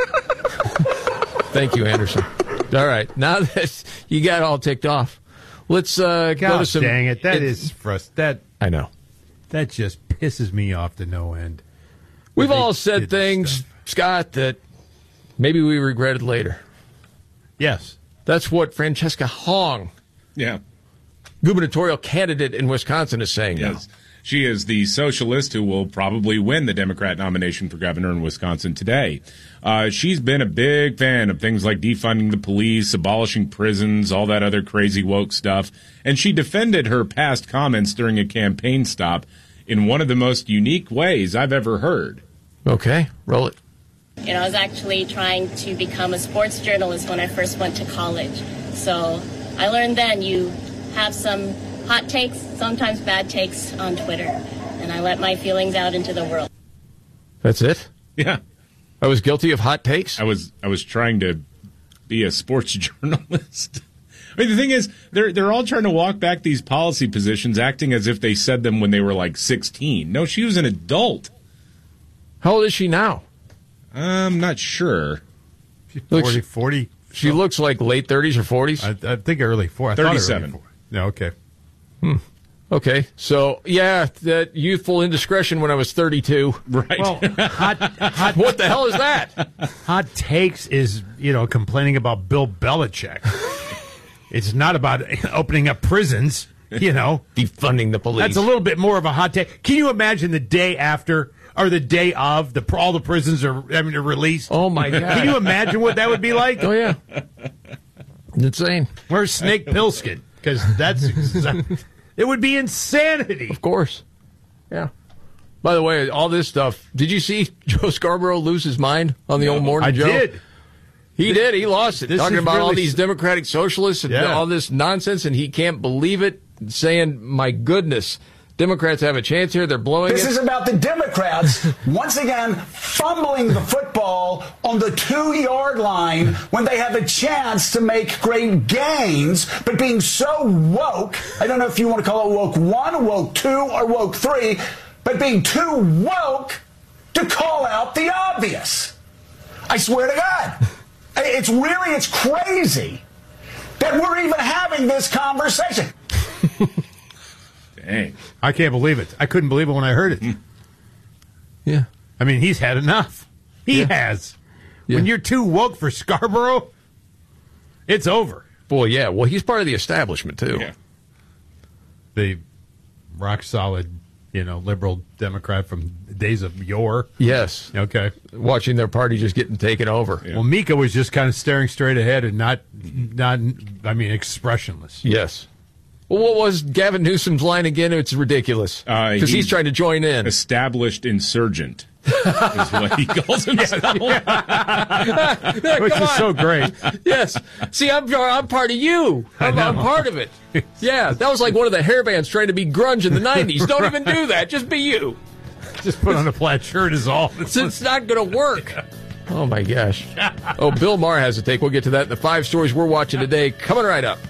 Thank you, Anderson. All right. Now that you got all ticked off, let's uh, God go to some... dang it. That it, is frust- that I know. That just pisses me off to no end. We've They all said did things, Scott, that maybe we regretted later. Yes. That's what Francesca Hong, Yeah. gubernatorial candidate in Wisconsin, is saying now. Yes. She is the socialist who will probably win the Democrat nomination for governor in Wisconsin today. Uh, she's been a big fan of things like defunding the police, abolishing prisons, all that other crazy woke stuff. And she defended her past comments during a campaign stop in one of the most unique ways I've ever heard. Okay, roll it. You know, I was actually trying to become a sports journalist when I first went to college. So I learned then you have some hot takes, sometimes bad takes on Twitter. And I let my feelings out into the world. That's it? Yeah. I was guilty of hot takes? I was I was trying to be a sports journalist. I mean, the thing is, they're they're all trying to walk back these policy positions, acting as if they said them when they were like sixteen. No, she was an adult. How old is she now? I'm not sure. forty, forty She looks like late thirties or forties? I, I think early four. I thirty-seven. Thought no, okay. Hmm. Okay, so, yeah, that youthful indiscretion when I was thirty-two. Right. Well, hot, hot, what the hell is that? Hot takes is, you know, complaining about Bill Belichick. It's not about opening up prisons, you know. Defunding the police. That's a little bit more of a hot take. Can you imagine the day after or the day of the all the prisons are having to release? Oh, my God. Can you imagine what that would be like? Oh, yeah. Insane. Where's Snake Plissken? Because that's... It would be insanity. Of course. Yeah. By the way, all this stuff, did you see Joe Scarborough lose his mind on the no, old Morning I Joe? I did. He did. He lost it. This Talking about really all these Democratic socialists and yeah. all this nonsense, and he can't believe it, saying, my goodness, Democrats have a chance here. They're blowing this it. This is about the Democrats, once again, fumbling the football on the two-yard line when they have a chance to make great gains, but being so woke, I don't know if you want to call it woke one, woke two, or woke three, but being too woke to call out the obvious. I swear to God. It's really, it's crazy that we're even having this conversation. Dang. I can't believe it. I couldn't believe it when I heard it. Yeah. I mean, he's had enough. He yeah. has. Yeah. When you're too woke for Scarborough, it's over. Boy, yeah. Well, he's part of the establishment, too. Yeah. The rock solid, you know, liberal Democrat from the days of yore. Yes. Okay. Watching their party just getting taken over. Yeah. Well, Mika was just kind of staring straight ahead and not, not, I mean, expressionless. Yes. Well, what was Gavin Newsom's line again? It's ridiculous. Because uh, he's, he's trying to join in. Established insurgent is what he calls himself. Yeah, yeah. Which is so great. Yes. See, I'm, I'm part of you. I'm, I'm part of it. Yeah, that was like one of the hair bands trying to be grunge in the nineties. Don't even do that. Just be you. Just put on a plaid shirt is all. It's, it's not going to work. Oh, my gosh. Oh, Bill Maher has a take. We'll get to that in the five stories we're watching today. Coming right up.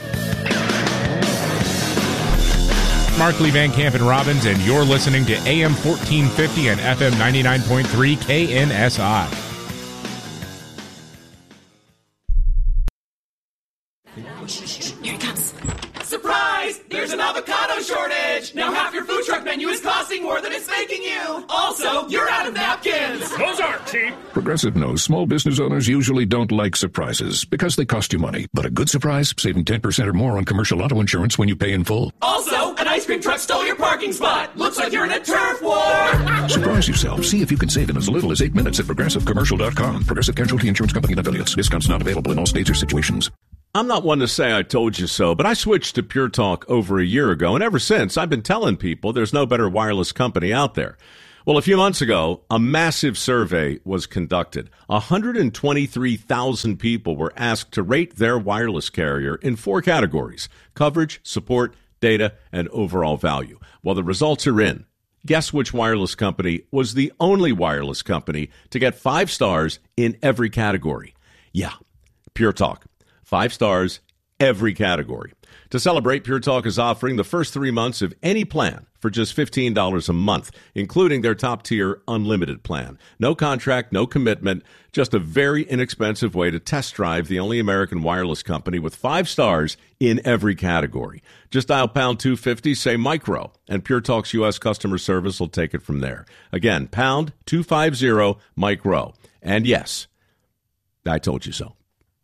Markley, Van Camp, and Robbins, and you're listening to A M fourteen fifty and F M ninety-nine point three K N S I. Here it comes. Surprise! There's an avocado shortage! Now half your food truck menu is costing more than it's making you! Also, you're out of napkins! Those aren't cheap! Progressive knows small business owners usually don't like surprises because they cost you money. But a good surprise, saving ten percent or more on commercial auto insurance when you pay in full. Also, an ice cream truck stole your parking spot! Looks like you're in a turf war! Surprise yourself. See if you can save in as little as eight minutes at progressive commercial dot com. Progressive Casualty Insurance Company and affiliates. Discounts not available in all states or situations. I'm not one to say I told you so, but I switched to Pure Talk over a year ago, and ever since, I've been telling people there's no better wireless company out there. Well, a few months ago, a massive survey was conducted. one hundred twenty-three thousand people were asked to rate their wireless carrier in four categories: coverage, support, data, and overall value. Well, the results are in. Guess which wireless company was the only wireless company to get five stars in every category? Yeah, Pure Talk. Five stars, every category. To celebrate, Pure Talk is offering the first three months of any plan for just fifteen dollars a month, including their top-tier unlimited plan. No contract, no commitment, just a very inexpensive way to test drive the only American wireless company with five stars in every category. Just dial pound two fifty, say micro, and Pure Talk's U S customer service will take it from there. Again, pound two fifty, micro. And yes, I told you so.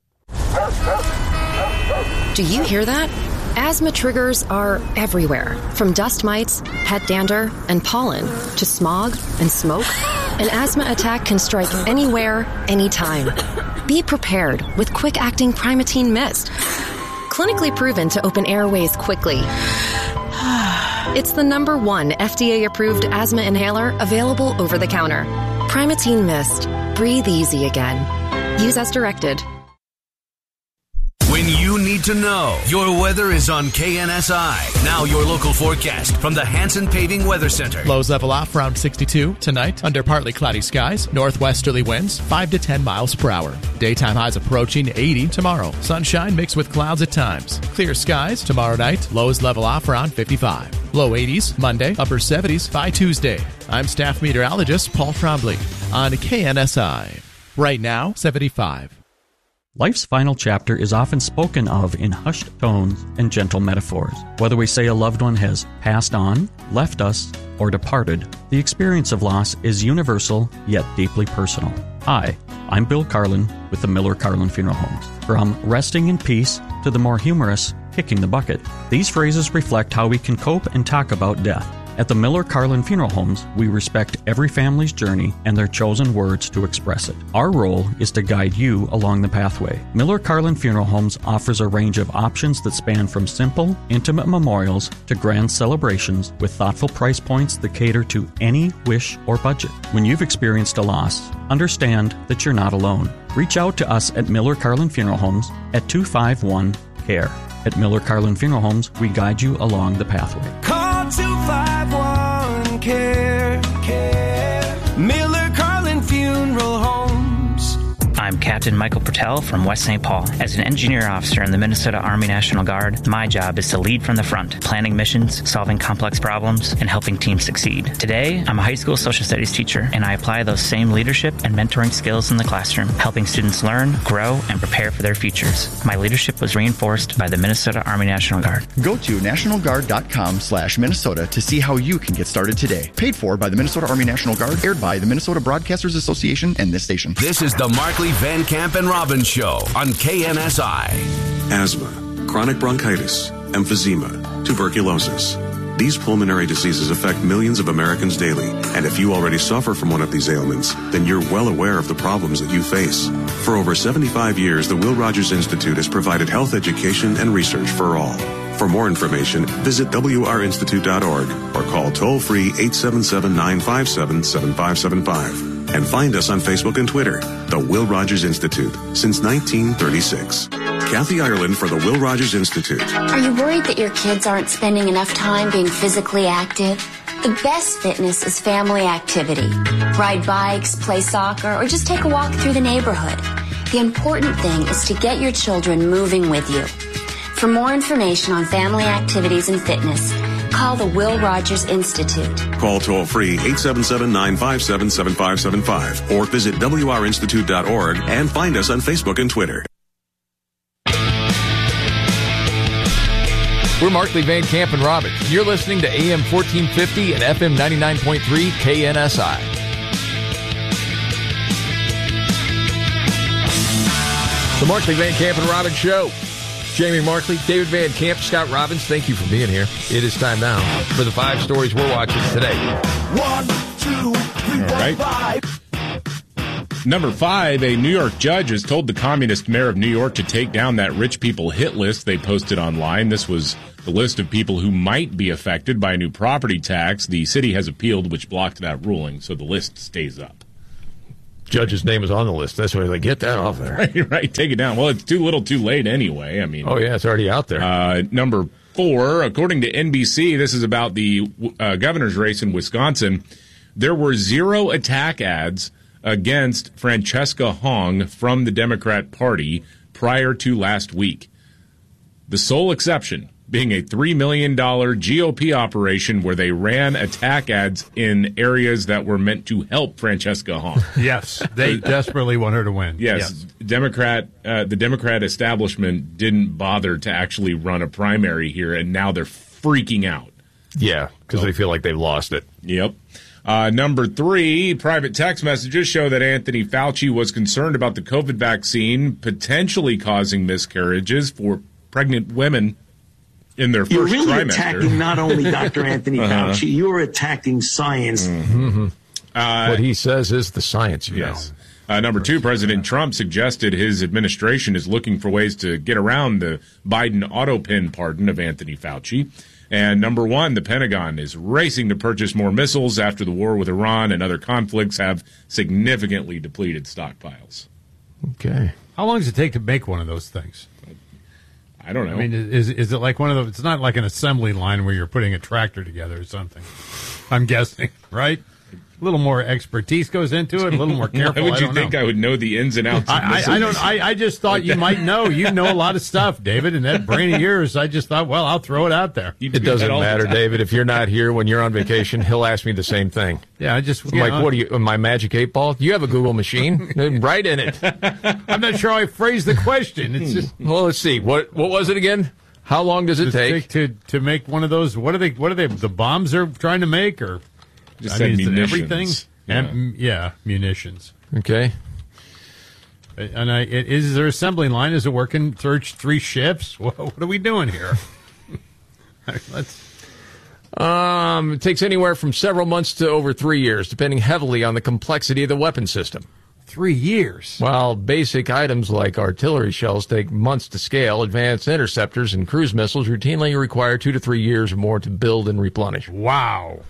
Do you hear that? Asthma triggers are everywhere, from dust mites, pet dander, and pollen, to smog and smoke. An asthma attack can strike anywhere, anytime. Be prepared with quick-acting Primatene Mist. Clinically proven to open airways quickly. It's the number one F D A-approved asthma inhaler available over the counter. Primatene Mist. Breathe easy again. Use as directed. When you need to know, your weather is on K N S I. Now your local forecast from the Hanson Paving Weather Center. Lows level off around sixty-two tonight under partly cloudy skies. Northwesterly winds five to ten miles per hour. Daytime highs approaching eighty tomorrow. Sunshine mixed with clouds at times. Clear skies tomorrow night. Lows level off around fifty-five. Low eighties Monday. Upper seventies by Tuesday. I'm staff meteorologist Paul Trombley on K N S I. Right now, seventy-five. Life's final chapter is often spoken of in hushed tones and gentle metaphors. Whether we say a loved one has passed on, left us, or departed, the experience of loss is universal yet deeply personal. Hi, I'm Bill Carlin with the Miller Carlin Funeral Homes. From resting in peace to the more humorous kicking the bucket, these phrases reflect how we can cope and talk about death. At the Miller Carlin Funeral Homes, we respect every family's journey and their chosen words to express it. Our role is to guide you along the pathway. Miller Carlin Funeral Homes offers a range of options that span from simple, intimate memorials to grand celebrations with thoughtful price points that cater to any wish or budget. When you've experienced a loss, understand that you're not alone. Reach out to us at Miller Carlin Funeral Homes at two five one, C A R E. At Miller Carlin Funeral Homes, we guide you along the pathway. Call two five one, C A R E, C A R E. Miller Carlin Funeral Homes. I'm Captain Michael Pertel from West Saint Paul. As an engineer officer in the Minnesota Army National Guard, my job is to lead from the front, planning missions, solving complex problems, and helping teams succeed. Today, I'm a high school social studies teacher, and I apply those same leadership and mentoring skills in the classroom, helping students learn, grow, and prepare for their futures. My leadership was reinforced by the Minnesota Army National Guard. Go to nationalguard.com slash Minnesota to see how you can get started today. Paid for by the Minnesota Army National Guard, aired by the Minnesota Broadcasters Association and this station. This is the Markley, Van Camp, and Robbins Show on K N S I. Asthma, chronic bronchitis, emphysema, tuberculosis. These pulmonary diseases affect millions of Americans daily, and if you already suffer from one of these ailments, then you're well aware of the problems that you face. For over seventy-five years, the Will Rogers Institute has provided health education and research for all. For more information, visit W R institute dot org or call toll-free eight seven seven, nine five seven, seven five seven five. And find us on Facebook and Twitter, the Will Rogers Institute, since nineteen thirty-six. Kathy Ireland for the Will Rogers Institute. Are you worried that your kids aren't spending enough time being physically active? The best fitness is family activity. Ride bikes, play soccer, or just take a walk through the neighborhood. The important thing is to get your children moving with you. For more information on family activities and fitness, call the Will Rogers Institute. Call toll-free eight seven seven, nine five seven, seven five seven five or visit W R institute dot org and find us on Facebook and Twitter. We're Markley, Van Camp, and Robbins. You're listening to A M fourteen fifty and F M ninety-nine point three K N S I. The Markley, Van Camp, and Robbins Show. Jamie Markley, David Van Camp, Scott Robbins, thank you for being here. It is time now for the five stories we're watching today. One, two, three, four, right. five. Number five, a New York judge has told the communist mayor of New York to take down that rich people hit list they posted online. This was the list of people who might be affected by a new property tax. The city has appealed, which blocked that ruling, so the list stays up. Judge's name is on the list. That's why they get that off there. Right, right. Take it down. Well, it's too little too late anyway. I mean, oh, yeah, it's already out there. Uh, number four, according to N B C, this is about the uh, governor's race in Wisconsin. There were zero attack ads against Francesca Hong from the Democrat Party prior to last week. The sole exception being a three million dollars G O P operation where they ran attack ads in areas that were meant to help Francesca Hong. Yes, they desperately want her to win. Yes, yes. Democrat, uh, the Democrat establishment didn't bother to actually run a primary here, and now they're freaking out. Yeah, because so, they feel like they've lost it. Yep. Uh, number three, private text messages show that Anthony Fauci was concerned about the COVID vaccine potentially causing miscarriages for pregnant women in their first You're really trimester. attacking not only Doctor Anthony uh-huh. Fauci, you're attacking science. Mm-hmm. Uh, what he says is the science, you yes. know. Uh, number two, President Trump suggested his administration is looking for ways to get around the Biden auto-pin pardon of Anthony Fauci. And number one, the Pentagon is racing to purchase more missiles after the war with Iran and other conflicts have significantly depleted stockpiles. Okay. How long does it take to make one of those things? I don't know. I mean, is is it like one of those? It's not like an assembly line where you're putting a tractor together or something. I'm guessing, right? A little more expertise goes into it. A little more careful. Why would I you don't think know. I would know the ins and outs? Of I, I, I don't. I, I just thought you might know. You know a lot of stuff, David, and that brain of yours. I just thought, well, I'll throw it out there. It doesn't matter, David. If you're not here when you're on vacation, he'll ask me the same thing. Yeah, I just I'm like, know. What are you? My magic eight ball? You have a Google machine, right in it. I'm not sure how I phrased the question. It's just. Well, let's see. What what was it again? How long does it does take? it take to to make one of those? What are they? What are they? The bombs they're trying to make, or just I said mean, munitions. Everything. Yeah. And, yeah, munitions. Okay. And I, is there assembly line? Is it working third, three shifts? What, what are we doing here? Let's. Um, it takes anywhere from several months to over three years, depending heavily on the complexity of the weapon system. Three years? While basic items like artillery shells take months to scale, advanced interceptors and cruise missiles routinely require two to three years or more to build and replenish. Wow.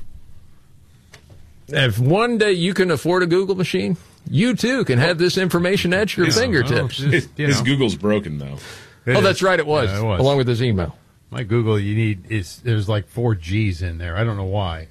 If one day you can afford a Google machine, you too can have this information at your His, fingertips. Oh, his, his Google's broken, though. It oh, that's right, it was, yeah, it was, along with his email. My Google, you need is there's like four G's in there. I don't know why.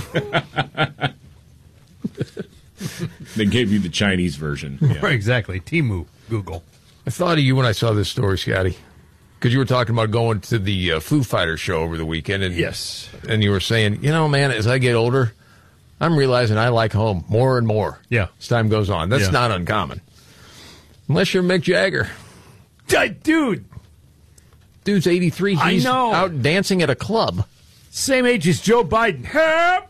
They gave you the Chinese version. Yeah. Right, exactly. Temu Google. I thought of you when I saw this story, Scotty, because you were talking about going to the uh, Foo Fighters show over the weekend. And, yes. And you were saying, you know, man, as I get older, I'm realizing I like home more and more. Yeah. As time goes on. That's yeah. not uncommon. Unless you're Mick Jagger. Dude. Dude's eighty-three. He's I know. out dancing at a club. Same age as Joe Biden. Help!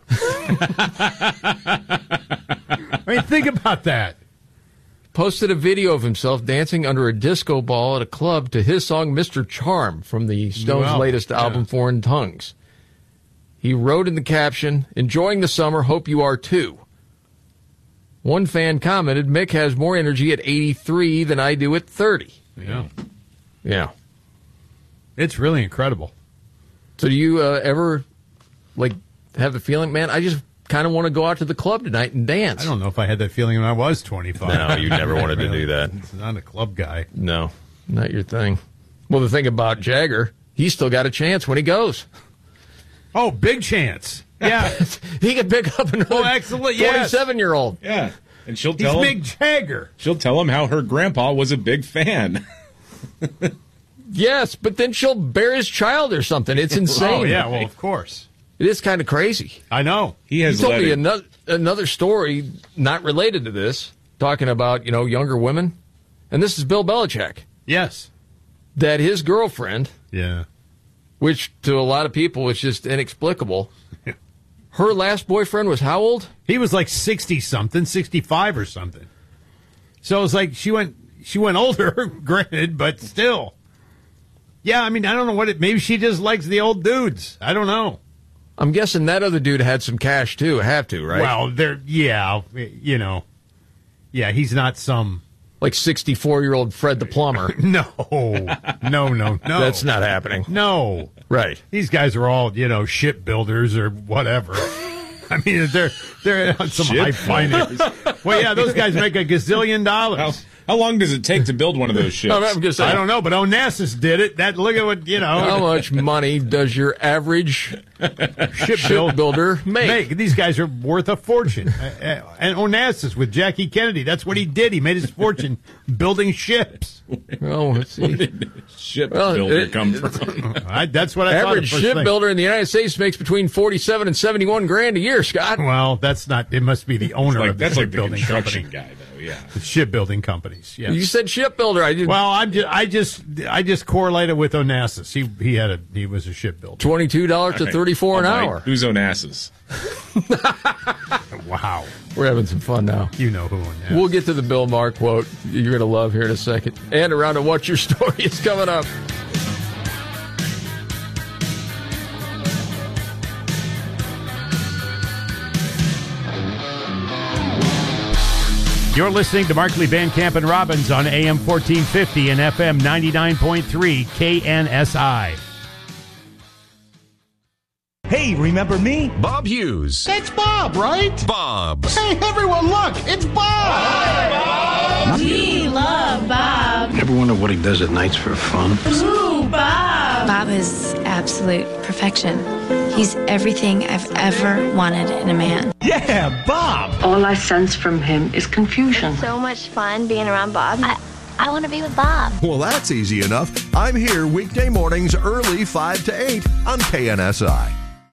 I mean, think about that. Posted a video of himself dancing under a disco ball at a club to his song Mister Charm from the Stones' Wow. latest Yeah. album, Foreign Tongues. He wrote in the caption, "Enjoying the summer, hope you are too." One fan commented, "Mick has more energy at eighty-three than I do at thirty. Yeah. Yeah. It's really incredible. So do you uh, ever, like, have the feeling, man, I just kind of want to go out to the club tonight and dance? I don't know if I had that feeling when I was twenty-five. No, you never wanted to do that. It's not a club guy. No, not your thing. Well, the thing about Jagger, he's still got a chance when he goes. Oh, big chance. Yeah. He could pick up another oh, excellent. Yes. forty-seven-year-old. Yeah. And she'll He's tell him, Mick Jagger. She'll tell him how her grandpa was a big fan. Yes, but then she'll bear his child or something. It's insane. Oh, yeah, well, of course. It is kind of crazy. I know. He has He told let me it- another, another story not related to this, talking about, you know, younger women. And this is Bill Belichick. Yes. That his girlfriend Yeah. which to a lot of people was just inexplicable. Her last boyfriend was how old? He was like sixty-something, sixty-five or something. So it's like she went she went older, granted, but still. Yeah, I mean, I don't know what it... Maybe she just likes the old dudes. I don't know. I'm guessing that other dude had some cash, too. Have to, right? Well, they're... Yeah, you know. Yeah, he's not some... Like sixty-four-year-old Fred the plumber. no. No, no, no. That's not happening. No. Right. These guys are all, you know, shipbuilders or whatever. I mean, they're they're on some high finance. Well, yeah, those guys make a gazillion dollars. How, how long does it take to build one of those ships? I'm gonna say, I don't know, but Onassis did it. That look at what, you know. How much money does your average shipbuilder make? make? These guys are worth a fortune. uh, and Onassis with Jackie Kennedy, that's what he did. He made his fortune building ships. Oh, let's see. Shipbuilder well, it, come from? I, that's what I average thought. Average shipbuilder in the United States makes between forty-seven and seventy-one grand a year, Scott. Well, that's not. It must be the owner like, of the that's shipbuilding like the construction company. guy, though. Yeah, the shipbuilding companies. Yes. You said shipbuilder. I did. Well, I'm just, I just, I just correlated with Onassis. He he had a he was a shipbuilder. Twenty-two dollars to right. thirty-four an All right. hour. Who's Onassis? Wow, we're having some fun now. You know who Onassis. We'll get to the Bill Maher quote you're going to love here in a second, and around to What's Your Story is coming up. You're listening to Markley, Van Camp, and Robbins on A M fourteen fifty and F M ninety-nine point three K N S I. Hey, remember me? Bob Hughes. It's Bob, right? Bob. Hey, everyone, look, it's Bob. Hi, Bob. We love Bob. Ever wonder what he does at nights for fun? Ooh, Bob. Bob is absolute perfection. He's everything I've ever wanted in a man. Yeah, Bob. All I sense from him is confusion. It's so much fun being around Bob. I, I want to be with Bob. Well, that's easy enough. I'm here weekday mornings early five to eight on K N S I.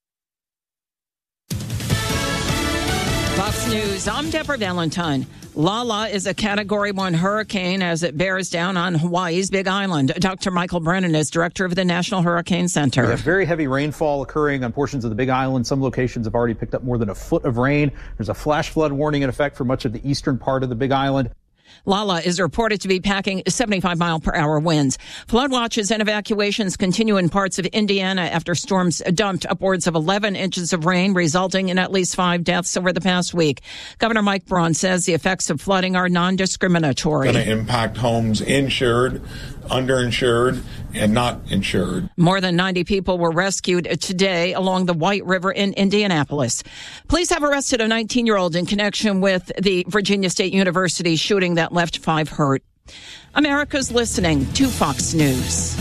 Fox News, I'm Deborah Valentine. Lala is a Category one hurricane as it bears down on Hawaii's Big Island. Doctor Michael Brennan is director of the National Hurricane Center. We have very heavy rainfall occurring on portions of the Big Island. Some locations have already picked up more than a foot of rain. There's a flash flood warning in effect for much of the eastern part of the Big Island. Lala is reported to be packing seventy-five mile per hour winds. Flood watches and evacuations continue in parts of Indiana after storms dumped upwards of eleven inches of rain, resulting in at least five deaths over the past week. Governor Mike Braun says the effects of flooding are non-discriminatory. Going to impact homes insured, underinsured, and not insured. More than ninety people were rescued today along the White River in Indianapolis. Police have arrested a nineteen-year-old in connection with the Virginia State University shooting that left five hurt. America's listening to Fox News.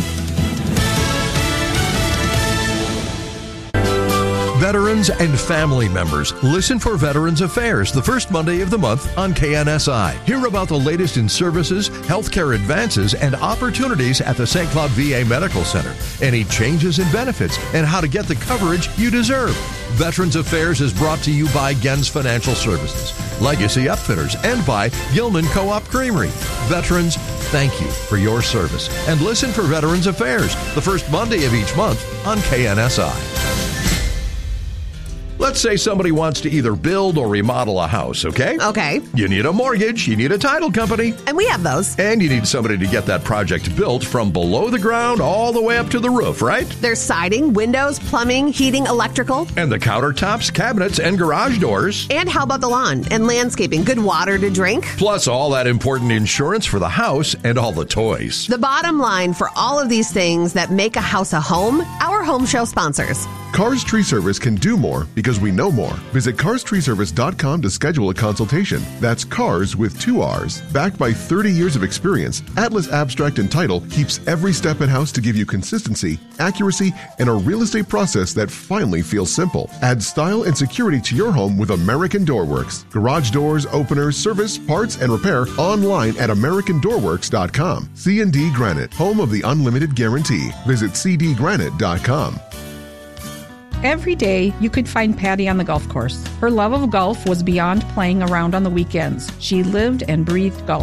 Veterans and family members, listen for Veterans Affairs the first Monday of the month on K N S I. Hear about the latest in services, healthcare advances, and opportunities at the Saint Cloud V A Medical Center. Any changes in benefits and how to get the coverage you deserve. Veterans Affairs is brought to you by Gens Financial Services, Legacy Upfitters, and by Gilman Co-op Creamery. Veterans, thank you for your service. And listen for Veterans Affairs the first Monday of each month on K N S I. Let's say somebody wants to either build or remodel a house, okay? Okay. You need a mortgage, you need a title company. And we have those. And you need somebody to get that project built from below the ground all the way up to the roof, right? There's siding, windows, plumbing, heating, electrical. And the countertops, cabinets, and garage doors. And how about the lawn and landscaping? Good water to drink. Plus all that important insurance for the house and all the toys. The bottom line for all of these things that make a house a home, our home show sponsors. Cars Tree Service can do more because we know more. Visit cars tree service dot com to schedule a consultation. That's cars with two R's. Backed by thirty years of experience, Atlas Abstract and Title keeps every step in-house to give you consistency, accuracy, and a real estate process that finally feels simple. Add style and security to your home with American Doorworks. Garage doors, openers, service, parts, and repair online at american door works dot com. C and D Granite, home of the unlimited guarantee. Visit c d granite dot com. Every day, you could find Patty on the golf course. Her love of golf was beyond playing around on the weekends. She lived and breathed golf.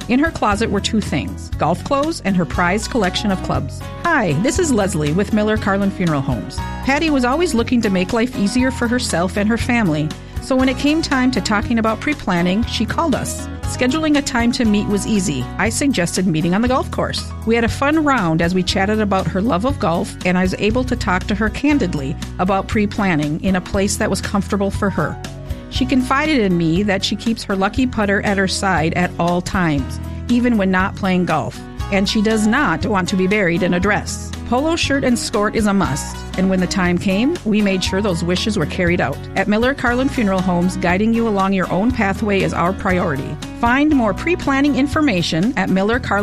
In her closet were two things, golf clothes and her prized collection of clubs. Hi, this is Leslie with Miller Carlin Funeral Homes. Patty was always looking to make life easier for herself and her family. So when it came time to talking about pre-planning, she called us. Scheduling a time to meet was easy. I suggested meeting on the golf course. We had a fun round as we chatted about her love of golf, and I was able to talk to her candidly about pre-planning in a place that was comfortable for her. She confided in me that she keeps her lucky putter at her side at all times, even when not playing golf. And she does not want to be buried in a dress. Polo shirt and skirt is a must. And when the time came, we made sure those wishes were carried out. At Miller Carlin Funeral Homes, guiding you along your own pathway is our priority. Find more pre-planning information at Miller Carlin